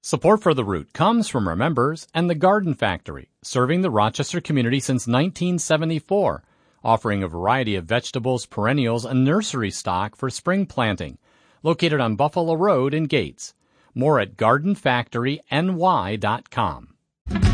Support for The Root comes from our members and the Garden Factory, serving the Rochester community since 1974, offering a variety of vegetables, perennials, and nursery stock for spring planting. Located on Buffalo Road in Gates. More at gardenfactoryny.com.